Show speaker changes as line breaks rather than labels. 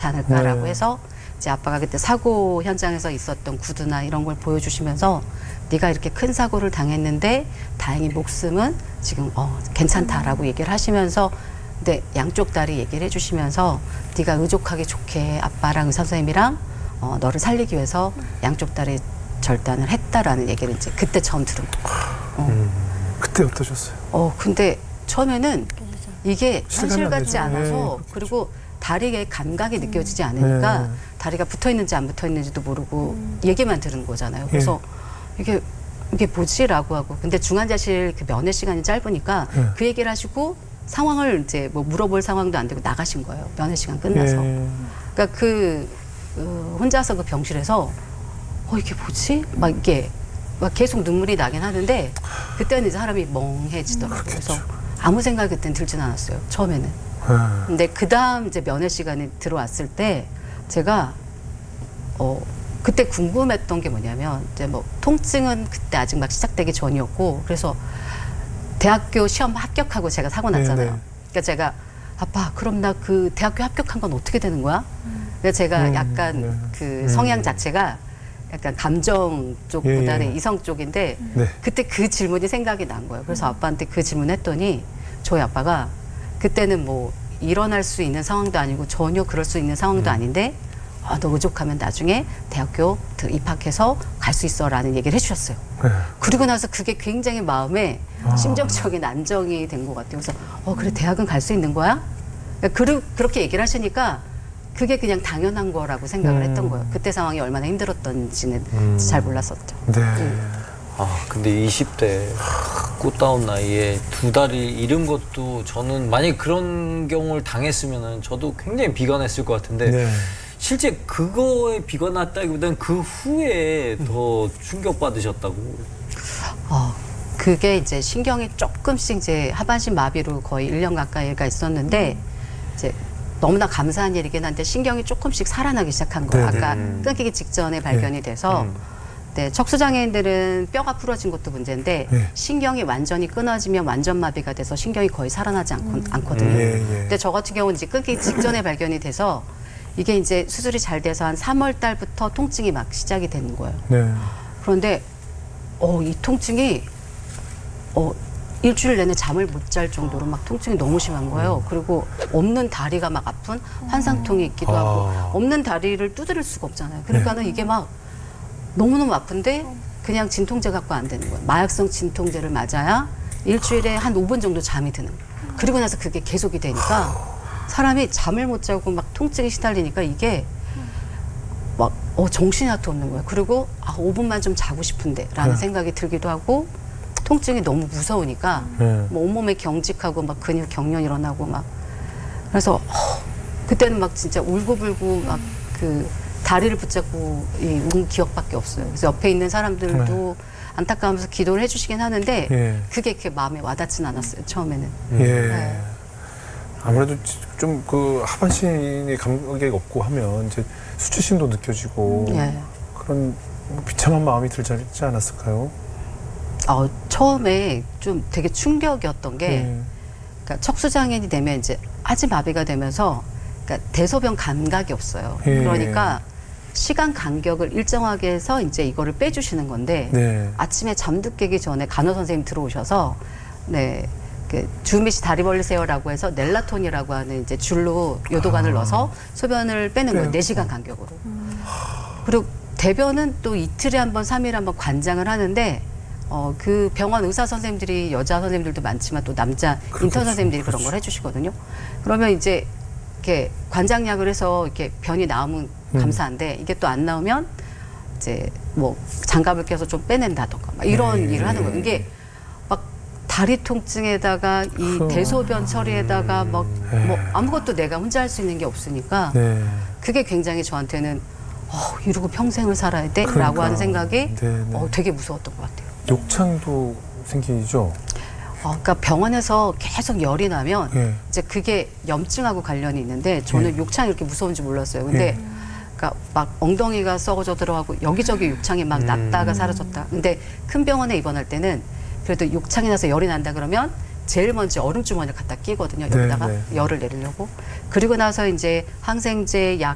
않을까라고
네.
해서 이제 아빠가 그때 사고 현장에서 있었던 구두나 이런 걸 보여주시면서 네가 이렇게 큰 사고를 당했는데 다행히 목숨은 지금 괜찮다라고 얘기를 하시면서 근데 양쪽 다리 얘기를 해주시면서 네가 의족하게 좋게 아빠랑 의사 선생님이랑 너를 살리기 위해서 양쪽 다리 절단을 했다라는 얘기를 이제 그때 처음 들은 거예요.
그때 어떠셨어요?
근데 처음에는 이게
실감이
현실
안
같지
되죠.
않아서
네,
그리고 다리에 감각이 느껴지지 않으니까
네.
다리가 붙어 있는지 안 붙어 있는지도 모르고 얘기만 들은 거잖아요. 그래서 이게 뭐지라고 하고 근데 중환자실 그 면회 시간이 짧으니까
네.
그 얘기를 하시고 상황을 이제 뭐 물어볼 상황도 안 되고 나가신 거예요. 면회 시간 끝나서. 그러니까 혼자서 그 병실에서 이게 뭐지? 막 이게 막 계속 눈물이 나긴 하는데 그때는 이제 사람이 멍해지더라고요. 그래서 아무 생각이 그때는 들진 않았어요. 처음에는. 근데 그 다음 이제 면회 시간이 들어왔을 때 제가 그때 궁금했던 게 뭐냐면 이제 뭐 통증은 그때 아직 막 시작되기 전이었고 그래서 대학교 시험 합격하고 제가 사고 났잖아요.
네네.
그러니까 제가 아빠 그럼 나 그 대학교 합격한 건 어떻게 되는 거야? 그래서 제가 약간 그 성향 자체가 약간 감정 쪽보다는 이성 쪽인데
네.
그때 그 질문이 생각이 난 거예요. 그래서 아빠한테 그 질문 했더니 저희 아빠가 그때는 뭐 일어날 수 있는 상황도 아니고 전혀 그럴 수 있는 상황도 아닌데 너 의족하면 나중에 대학교 입학해서 갈 수 있어라는 얘기를 해주셨어요.
네.
그리고 나서 그게 굉장히 마음에 심정적인 안정이 된 것 같아요. 그래서 그래 대학은 갈 수 있는 거야? 그렇게 얘기를 하시니까 그게 그냥 당연한 거라고 생각을 했던 거예요. 그때 상황이 얼마나 힘들었던지는 잘 몰랐었죠.
네.
근데 20대 꽃다운 나이에 두 다리 잃은 것도 저는 만약에 그런 경우를 당했으면은 저도 굉장히 비관했을 것 같은데
네.
실제 그거에 비관했다기보다는 그 후에 더 충격받으셨다고.
그게 이제 신경이 조금씩 이제 하반신 마비로 거의 1년 가까이가 있었는데 이제 너무나 감사한 일이긴 한데 신경이 조금씩 살아나기 시작한 거예요.
네네.
아까 끊기기 직전에 발견이 돼서 네, 척수장애인들은 뼈가 부러진 것도 문제인데
네.
신경이 완전히 끊어지면 완전 마비가 돼서 신경이 거의 살아나지 않거든요. 근데 저 같은 경우는 이제 끊기기 직전에 발견이 돼서 이게 이제 수술이 잘 돼서 한 3월 달부터 통증이 막 시작이 되는 거예요.
네.
그런데 이 통증이 일주일 내내 잠을 못 잘 정도로 막 통증이 너무 심한 거예요. 그리고 없는 다리가 막 아픈 환상통이 있기도 하고 없는 다리를 두드릴 수가 없잖아요. 그러니까는 이게 막 너무너무 아픈데 그냥 진통제 갖고 안 되는 거예요. 마약성 진통제를 맞아야 일주일에 한 5분 정도 잠이 드는 거예요. 그리고 나서 그게 계속이 되니까 사람이 잠을 못 자고 막 통증이 시달리니까 이게 막 정신이 하나도 없는 거예요. 그리고 5분만 좀 자고 싶은데 라는 생각이 들기도 하고 통증이 너무 무서우니까 뭐 온몸에 경직하고 막 근육 경련 일어나고 막 그래서 그때는 막 진짜 울고불고 막 그 다리를 붙잡고 운 기억밖에 없어요. 그래서 옆에 있는 사람들도 안타까우면서 기도를 해주시긴 하는데 그게 그렇게 마음에 와닿진 않았어요. 처음에는. 네.
아무래도 좀 그 하반신이 감각이 없고 하면 이제 수치심도 느껴지고 그런 비참한 마음이 들지 않았을까요?
처음에 좀 되게 충격이었던 게 그러니까 척수장애인이 되면 이제 하지마비가 되면서 그러니까 대소변 감각이 없어요. 그러니까 시간 간격을 일정하게 해서 이제 이거를 빼주시는 건데 아침에 잠도 깨기 전에 간호 선생님 들어오셔서 주미 씨 다리 벌리세요라고 해서 넬라톤이라고 하는 이제 줄로 요도관을 넣어서 소변을 빼는 거예요. 4시간 간격으로. 그리고 대변은 또 이틀에 한 번, 3일에 한 번 관장을 하는데 그 병원 의사 선생님들이 여자 선생님들도 많지만 또 남자 인턴 선생님들이 그런 걸 해주시거든요. 그러면 이제 이렇게 관장약을 해서 이렇게 변이 나오면 감사한데 이게 또 안 나오면 이제 뭐 장갑을 껴서 좀 빼낸다던가 막 이런 일을 하는 거예요. 이게 막 다리 통증에다가 이 대소변 처리에다가 막 뭐 아무것도 내가 혼자 할 수 있는 게 없으니까 그게 굉장히 저한테는 이러고 평생을 살아야 돼? 라고 하는 생각이 되게 무서웠던 것 같아요.
욕창도 생기죠?
그러니까 병원에서 계속 열이 나면 이제 그게 염증하고 관련이 있는데 저는 욕창이 이렇게 무서운지 몰랐어요. 근데 그러니까 막 엉덩이가 썩어져 들어가고 여기저기 욕창이 막 났다가 사라졌다. 근데 큰 병원에 입원할 때는 그래도 욕창이 나서 열이 난다 그러면 제일 먼저 얼음주머니를 갖다 끼거든요. 여기다가 열을 내리려고. 그리고 나서 이제 항생제 약